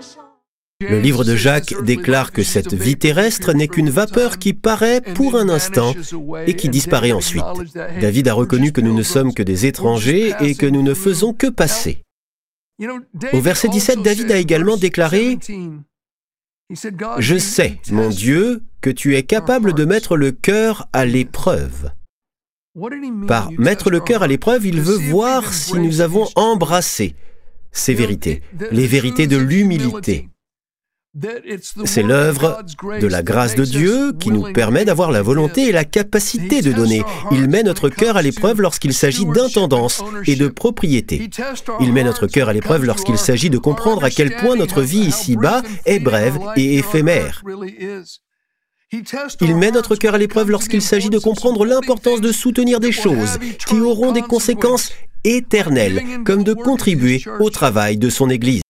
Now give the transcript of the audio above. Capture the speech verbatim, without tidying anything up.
Le livre de Jacques déclare que cette vie terrestre n'est qu'une vapeur qui paraît pour un instant et qui disparaît ensuite. David a reconnu que nous ne sommes que des étrangers et que nous ne faisons que passer. Au verset dix-sept, David a également déclaré « Je sais, mon Dieu, que tu es capable de mettre le cœur à l'épreuve. » Par mettre le cœur à l'épreuve, il veut voir si nous avons embrassé ces vérités, les vérités de l'humilité. C'est l'œuvre de la grâce de Dieu qui nous permet d'avoir la volonté et la capacité de donner. Il met notre cœur à l'épreuve lorsqu'il s'agit d'intendance et de propriété. Il met notre cœur à l'épreuve lorsqu'il s'agit de comprendre à quel point notre vie ici-bas est brève et éphémère. Il met notre cœur à l'épreuve lorsqu'il s'agit de comprendre l'importance de soutenir des choses qui auront des conséquences éternelles, comme de contribuer au travail de son Église.